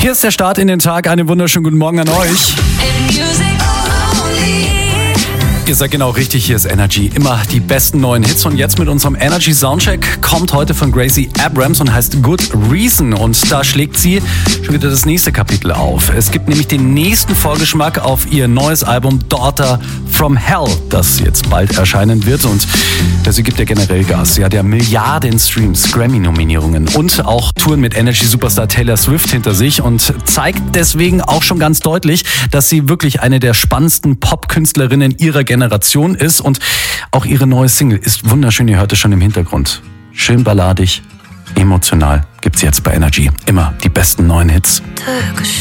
Hier ist der Start in den Tag. Einen wunderschönen guten Morgen an euch. Ihr seid genau richtig, hier ist Energy. Immer die besten neuen Hits. Und jetzt mit unserem Energy Soundcheck kommt heute von Gracie Abrams und heißt Good Reason. Und da schlägt sie schon wieder das nächste Kapitel auf. Es gibt nämlich den nächsten Vorgeschmack auf ihr neues Album Daughter from Hell, das jetzt bald erscheinen wird. Und sie gibt ja generell Gas. Sie hat ja Milliarden Streams, Grammy-Nominierungen und auch Touren mit Energy-Superstar Taylor Swift hinter sich und zeigt deswegen auch schon ganz deutlich, dass sie wirklich eine der spannendsten Pop-Künstlerinnen ihrer Generation ist. Und auch ihre neue Single ist wunderschön. Ihr hört es schon im Hintergrund. Schön balladig, emotional. Gibt's jetzt bei Energy. Immer die besten neuen Hits.